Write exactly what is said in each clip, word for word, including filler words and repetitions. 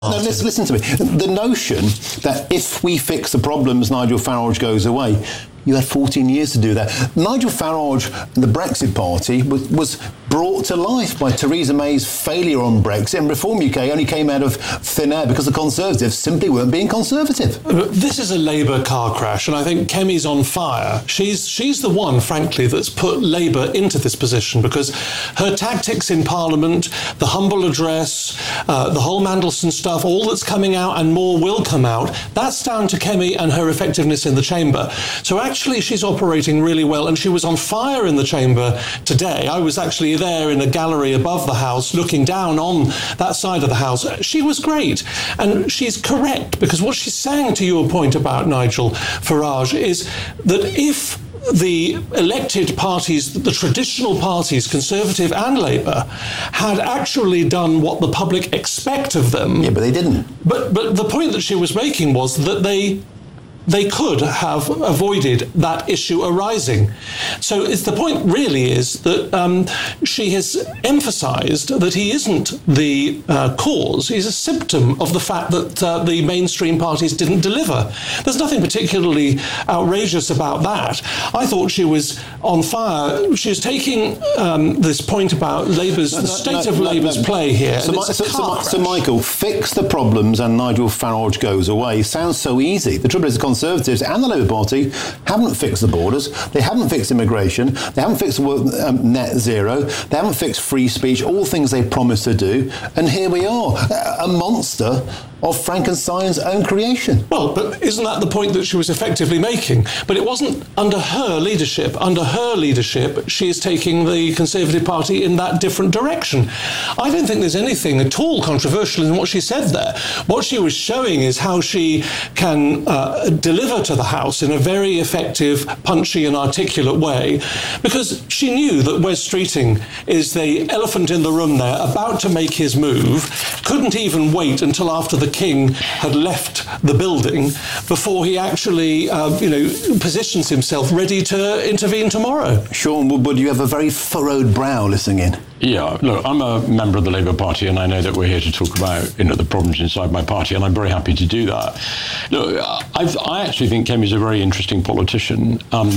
No, listen, listen to me. The notion that if we fix the problems, Nigel Farage goes away. You had fourteen years to do that. Nigel Farage and the Brexit Party was, was brought to life by Theresa May's failure on Brexit, and Reform U K only came out of thin air because the Conservatives simply weren't being conservative. This is a Labour car crash, and I think Kemi's on fire. She's she's the one, frankly, that's put Labour into this position, because her tactics in Parliament, the humble address, uh, the whole Mandelson stuff, all that's coming out and more will come out, that's down to Kemi and her effectiveness in the chamber. So actually she's operating really well, and she was on fire in the chamber today. I was actually there in a gallery above the House looking down on that side of the House. She was great, and she's correct, because what she's saying, to your point about Nigel Farage, is that if the elected parties, the traditional parties, Conservative and Labour, had actually done what the public expect of them. Yeah, but they didn't. But but the point that she was making was that they they could have avoided that issue arising. So it's, the point really is that um, she has emphasised that he isn't the uh, cause, he's a symptom of the fact that uh, the mainstream parties didn't deliver. There's nothing particularly outrageous about that. I thought she was on fire. She was taking um, this point about Labour's, no, the state no, of no, Labour's no. play here. So, my, so, so, so Michael, fix the problems and Nigel Farage goes away. Sounds so easy. The trouble is the Conservatives and the Labour Party haven't fixed the borders, they haven't fixed immigration, they haven't fixed um, net zero, they haven't fixed free speech, all things they promised to do, and here we are, a monster of Frankenstein's own creation. Well, but isn't that the point that she was effectively making? But it wasn't under her leadership. Under her leadership, she is taking the Conservative Party in that different direction. I don't think there's anything at all controversial in what she said there. What she was showing is how she can uh, deliver to the House in a very effective, punchy and articulate way, because she knew that Wes Streeting is the elephant in the room there, about to make his move, couldn't even wait until after the King had left the building before he actually, uh, you know, positions himself ready to intervene tomorrow. Sean Woodward, you have a very furrowed brow listening in. Yeah, look, I'm a member of the Labour Party, and I know that we're here to talk about, you know, the problems inside my party, and I'm very happy to do that. Look, I've, I actually think Kemi's a very interesting politician. Um,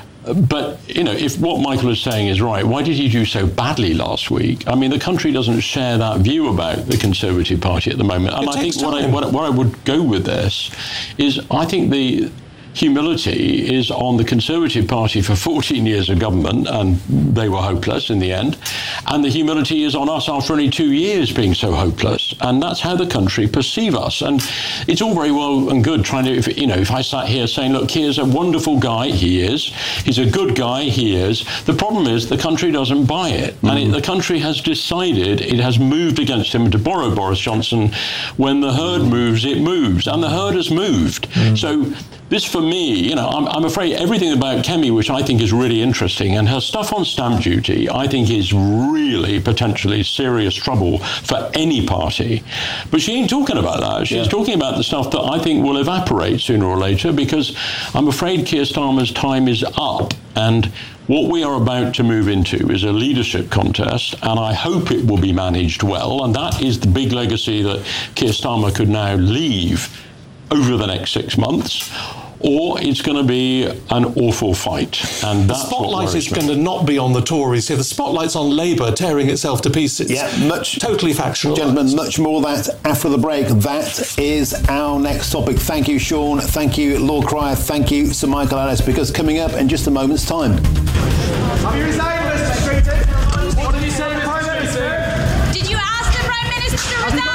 But, you know, if what Michael is saying is right, why did he do so badly last week? I mean, the country doesn't share that view about the Conservative Party at the moment. And it I think takes what I, time. what, what I would go with this is I think the humility is on the Conservative Party for fourteen years of government, and they were hopeless in the end. And the humility is on us after only two years being so hopeless. And that's how the country perceive us. And it's all very well and good trying to, if, you know, if I sat here saying, look, here's a wonderful guy, he is. He's a good guy, he is. The problem is the country doesn't buy it. Mm-hmm. And it, the country has decided, it has moved against him, to borrow Boris Johnson, when the herd moves, it moves. And the herd has moved. Mm-hmm. So this, for me, you know, I'm, I'm afraid everything about Kemi, which I think is really interesting, and her stuff on stamp duty, I think is really potentially serious trouble for any party. But she ain't talking about that. She's yeah. talking about the stuff that I think will evaporate sooner or later, because I'm afraid Keir Starmer's time is up. And what we are about to move into is a leadership contest, and I hope it will be managed well. And that is the big legacy that Keir Starmer could now leave over the next six months. Or it's going to be an awful fight. And that's the spotlight is me. going to not be on the Tories here. The spotlight's on Labour tearing itself to pieces. Yeah, much. Totally factual. Gentlemen, much more of that after the break. That is our next topic. Thank you, Sean. Thank you, Lord Cryer. Thank you, Sir Michael Ellis, because coming up in just a moment's time. Have you resigned, Mister Streeting? What did you say to the Prime Minister? Did you ask the Prime Minister to resign?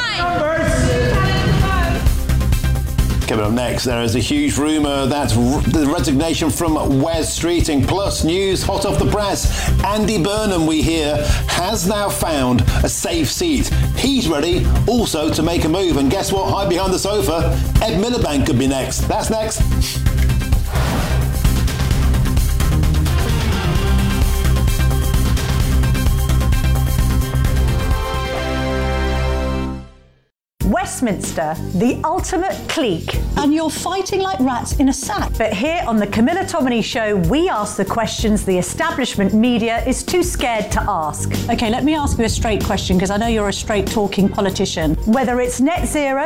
Coming up next, there is a huge rumour that the resignation from Wes Streeting, plus news hot off the press. Andy Burnham, we hear, has now found a safe seat. He's ready also to make a move. And guess what? Hide behind the sofa, Ed Miliband could be next. That's next. Wes Westminster, the ultimate clique. And you're fighting like rats in a sack. But here on the Camilla Tominey Show, we ask the questions the establishment media is too scared to ask. Okay, let me ask you a straight question, because I know you're a straight-talking politician. Whether it's net zero,